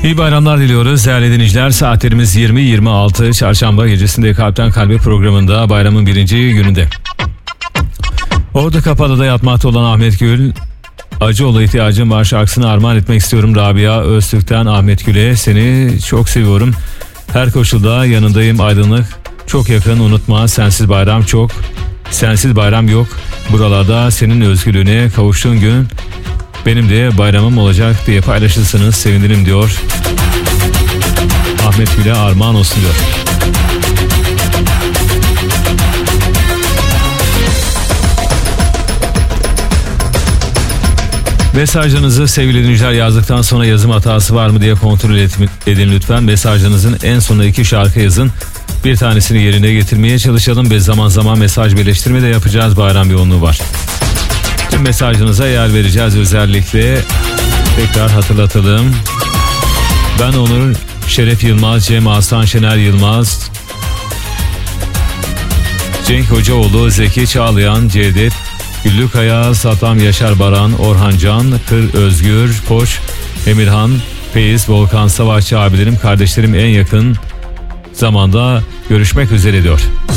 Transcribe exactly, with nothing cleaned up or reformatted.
İyi bayramlar diliyoruz değerli dinleyiciler. Saatlerimiz yirmi yirmi altı. Çarşamba gecesinde Kalpten Kalbe programında bayramın birinci gününde. Orada Kapalı'da yatmakta olan Ahmet Gül, Acıoğlu ihtiyacım var şarkısını armağan etmek istiyorum Rabia Öztürk'ten Ahmet Gül'e. Seni çok seviyorum. Her koşulda yanındayım aydınlık. Çok yakın unutma sensiz bayram çok. Sensiz bayram yok. Buralarda senin özgürlüğüne kavuştuğun gün benim de bayramım olacak diye paylaşırsanız sevinirim diyor. Ahmet Gül'e armağan olsun diyor. Mesajlarınızı sevgili dinleyiciler yazdıktan sonra yazım hatası var mı diye kontrol edin lütfen. Mesajlarınızın en sonuna iki şarkı yazın. Bir tanesini yerine getirmeye çalışalım ve zaman zaman mesaj birleştirme de yapacağız. Bayram yoğunluğu var. Tüm mesajınıza yer vereceğiz özellikle. Tekrar hatırlatalım. Ben Onur, Şeref Yılmaz, Cem Aslan, Şener Yılmaz, Cenk Hocaoğlu, Zeki Çağlayan, Cevdet Güllükaya, Satam Yaşar Baran, Orhan Can, Kır Özgür, Koç, Emirhan, Feyiz, Volkan Savaşçı abilerim, kardeşlerim en yakın zamanda görüşmek üzere diyor.